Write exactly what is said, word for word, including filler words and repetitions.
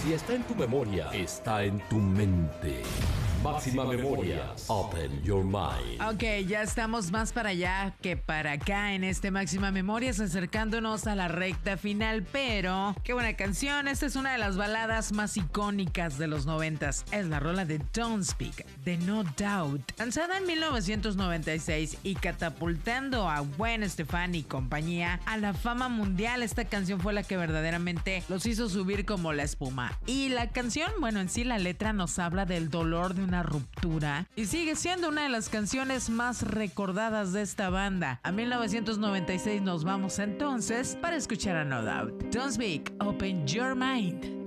Si está en tu memoria, está en tu mente. Máxima Memorias, Open Your Mind. Ok, ya estamos más para allá que para acá en este Máxima Memorias, acercándonos a la recta final, pero qué buena canción. Esta es una de las baladas más icónicas de los noventas. Es la rola de Don't Speak, de No Doubt, lanzada en mil novecientos noventa y seis y catapultando a Gwen Stefani y compañía a la fama mundial. Esta canción fue la que verdaderamente los hizo subir como la espuma. Y la canción, bueno, en sí la letra nos habla del dolor de una ruptura y sigue siendo una de las canciones más recordadas de esta banda. A mil novecientos noventa y seis nos vamos entonces para escuchar a No Doubt. Don't Speak, Open Your Mind.